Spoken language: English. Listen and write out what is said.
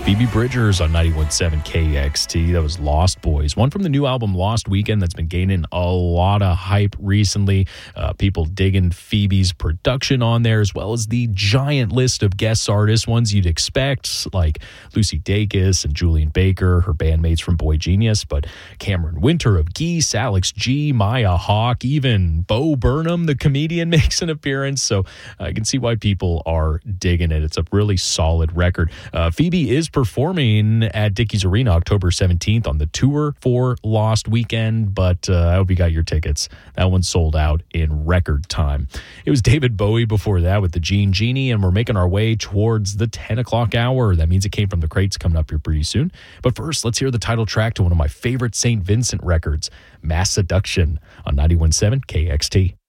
Phoebe Bridgers on 91.7 KXT. That was Lost Boys. One from the new album Lost Weekend that's been gaining a lot of hype recently. People digging Phoebe's production on there, as well as the giant list of guest artists, ones you'd expect, like Lucy Dacus and Julian Baker, her bandmates from Boy Genius, but Cameron Winter of Geese, Alex G, Maya Hawke, even Bo Burnham, the comedian, makes an appearance. So I can see why people are digging it. It's a really solid record. Phoebe is performing at Dickies Arena October 17th on the tour for Lost Weekend, but I hope you got your tickets. That one sold out in record time. It was David Bowie before that with the Gene Genie, and we're making our way towards the 10 o'clock hour. That means it came from the crates coming up here pretty soon. But first, let's hear the title track to one of my favorite St. Vincent records, Mass Seduction, on 91.7 KXT.